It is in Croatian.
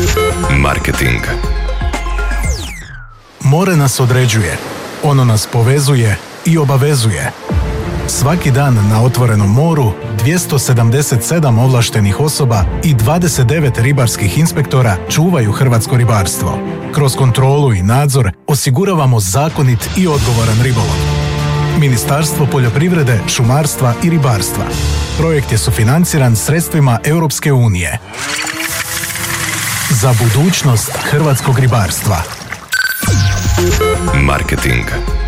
Marketing. More nas određuje, ono nas povezuje i obavezuje. Svaki dan na otvorenom moru 277 ovlaštenih osoba i 29 ribarskih inspektora čuvaju hrvatsko ribarstvo. Kroz kontrolu i nadzor osiguravamo zakonit i odgovoran ribolov. Ministarstvo poljoprivrede, šumarstva i ribarstva. Projekt je sufinanciran sredstvima Europske unije. Za budućnost hrvatskog ribarstva. Marketing.